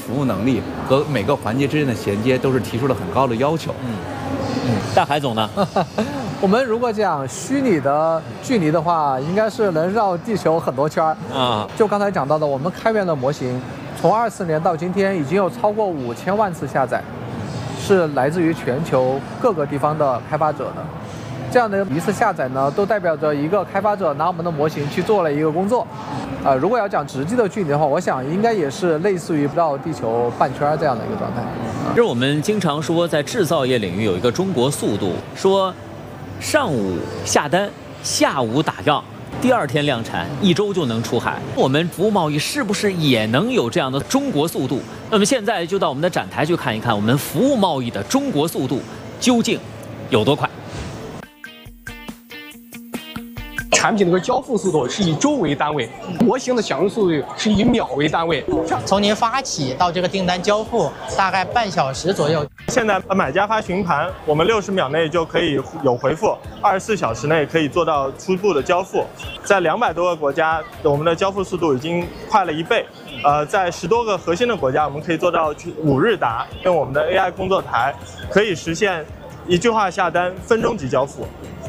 服务能力和每个环节之间的衔接都是提出了很高的要求。 大海总呢？ 我们如果讲虚拟的距离的话，应该是能绕地球很多圈啊。就刚才讲到的，我们开源的模型，从24年到今天已经有超过5000万次下载，是来自于全球各个地方的开发者的。这样的一次下载呢，都代表着一个开发者拿我们的模型去做了一个工作。如果要讲实际的距离的话，我想应该也是类似于绕地球半圈这样的一个状态。 就是我们经常说，在制造业领域有一个中国速度，说上午下单，下午打样，第2天量产，1周就能出海。我们服务贸易是不是也能有这样的中国速度？那么现在就到我们的展台去看一看，我们服务贸易的中国速度究竟有多快？ 产品的交付速度是以周为单位，模型的响应速度是以秒为单位。 从您发起到这个订单交付，大概半小时左右。 现在买家发询盘，我们60秒内就可以有回复，24小时内可以做到初步的交付。在200多个国家，我们的交付速度已经快了1倍。在10多个核心的国家，我们可以做到5日达。用我们的 AI 工作台，可以实现一句话下单，分钟即交付。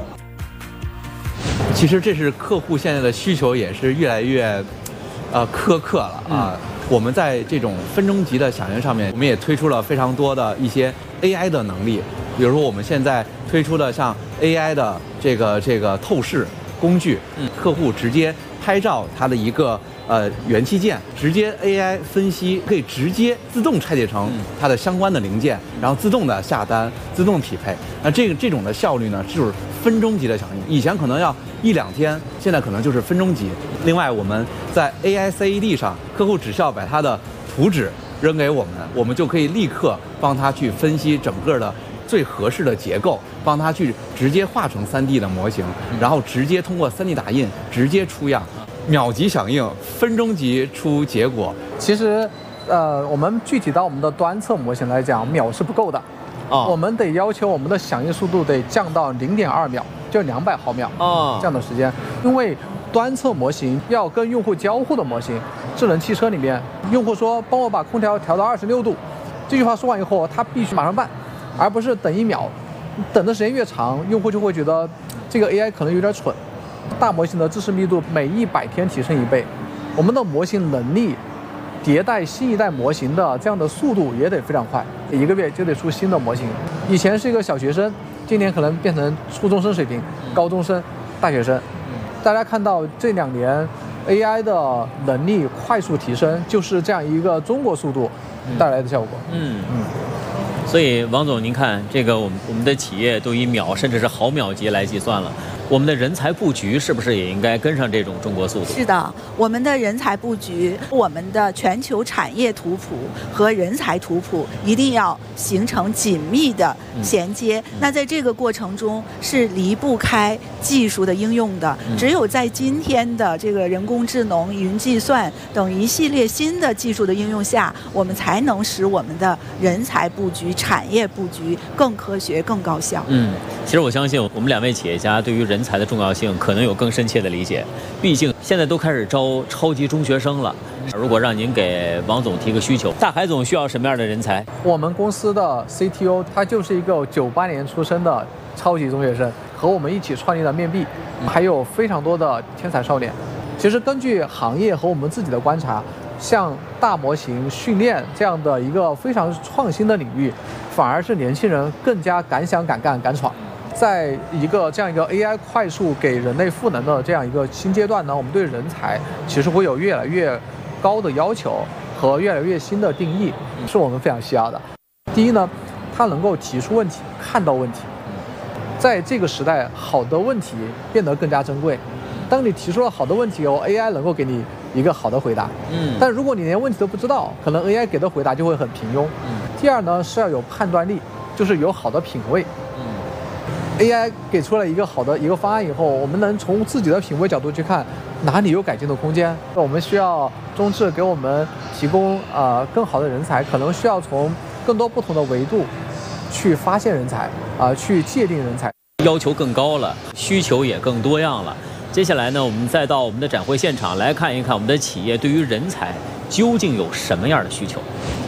其实这是客户现在的需求，也是越来越，苛刻了啊。我们在这种分钟级的响应上面，我们也推出了非常多的一些 AI 的能力，比如说我们现在推出的像 AI 的这个透视工具，客户直接拍照它的一个元器件，直接 AI 分析，可以直接自动拆解成它的相关的零件，然后自动的下单，自动匹配。那这种的效率呢，就是分钟级的响应，以前可能要1-2天，现在可能就是分钟级。另外，我们在 AI CAD 上，客户只需要把他的图纸扔给我们，我们就可以立刻帮他去分析整个的最合适的结构，帮他去直接画成3D 的模型，然后直接通过3D 打印直接出样，秒级响应，分钟级出结果。 其实，我们具体到我们的端侧模型来讲，秒是不够的。我们得要求我们的响应速度得降到0.2秒，就200毫秒这样的时间。因为端侧模型要跟用户交互的模型，智能汽车里面，用户说帮我把空调调到26度，这句话说完以后，他必须马上办，而不是等1秒。等的时间越长，用户就会觉得这个 AI 可能有点蠢。大模型的知识密度每100天提升1倍，我们的模型能力迭代新一代模型的这样的速度也得非常快，1个月就得出新的模型。以前是一个小学生，今年可能变成初中生水平、高中生、大学生。大家看到这2年 AI 的能力快速提升，就是这样一个中国速度带来的效果。 所以王总，您看这个我们的企业都以秒甚至是毫秒级来计算了。我们的人才布局是不是也应该跟上这种中国速度？ 是的，我们的人才布局，我们的全球产业图谱和人才图谱一定要形成紧密的衔接。那在这个过程中是离不开技术的应用的。只有在今天的这个人工智能、云计算等一系列新的技术的应用下，我们才能使我们的人才布局、产业布局更科学、更高效。 其实我相信我们2位企业家对于人才的重要性可能有更深切的理解，毕竟现在都开始招超级中学生了。如果让您给王总提个需求，大海总需要什么样的人才？ 我们公司的 CTO 他就是一个98年出生的超级中学生，和我们一起创立了面壁，还有非常多的天才少年。其实根据行业和我们自己的观察，像大模型训练这样的一个非常创新的领域，反而是年轻人更加敢想敢干敢闯。在这样一个 AI 快速给人类赋能的这样一个新阶段呢，我们对人才其实会有越来越高的要求和越来越新的定义，是我们非常需要的。第一呢，他能够提出问题，看到问题。在这个时代，好的问题变得更加珍贵。当你提出了好的问题后 ，AI 能够给你一个好的回答。但如果你连问题都不知道，可能 AI 给的回答就会很平庸。第二呢，是要有判断力，就是有好的品味。AI 给出了一个好的一个方案以后，我们能从自己的品味角度去看哪里有改进的空间。我们需要中智给我们提供更好的人才，可能需要从更多不同的维度去发现人才去界定人才。 要求更高了，需求也更多样了。接下来呢，我们再到我们的展会现场来看一看我们的企业对于人才究竟有什么样的需求。